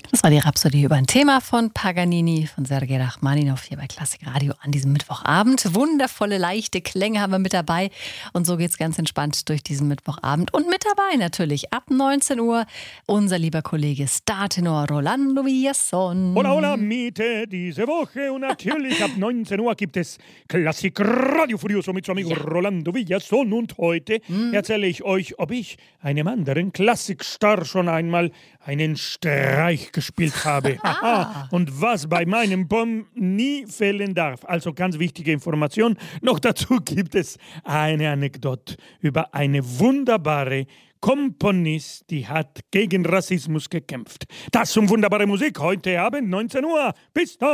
Das war die Rhapsodie über ein Thema von Paganini, von Sergei Rachmaninow hier bei Klassik Radio an diesem Mittwochabend. Wundervolle, leichte Klänge haben wir mit dabei. Und so geht's ganz entspannt durch diesen Mittwochabend. Und mit dabei natürlich ab 19 Uhr unser lieber Kollege Startenor Rolando Villazón. Hola, hola, Miete diese Woche. Und natürlich ab 19 Uhr gibt es Klassik Radio Furioso mit seinem amigo Rolando Villazón. Und heute erzähle ich euch, ob ich einem anderen Klassikstar schon einmal einen Streich gespielt habe. Und was bei meinem Pom nie fehlen darf. Also ganz wichtige Information. Noch dazu gibt es eine Anekdote über eine wunderbare Komponist, die hat gegen Rassismus gekämpft. Das und wunderbare Musik heute Abend 19 Uhr. Bis dann!